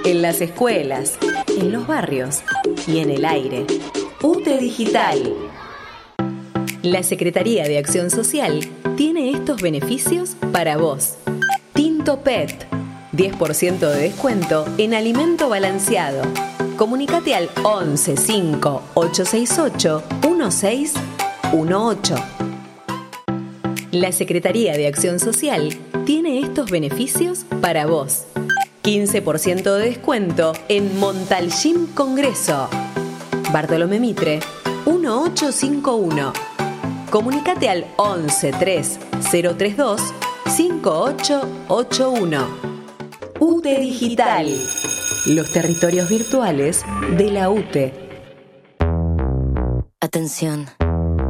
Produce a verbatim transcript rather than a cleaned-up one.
en las escuelas, en los barrios y en el aire. U T E Digital. La Secretaría de Acción Social tiene estos beneficios para vos. Tinto P E T, diez por ciento de descuento en alimento balanceado. Comunicate al once cinco ocho seis ocho uno seis uno ocho. La Secretaría de Acción Social tiene estos beneficios para vos. quince por ciento de descuento en Montalgym Congreso. Bartolomé Mitre, dieciocho cincuenta y uno. Comunicate al once tres cero tres dos cinco ocho ocho uno. U T E Digital. Los territorios virtuales de la U T E. Atención.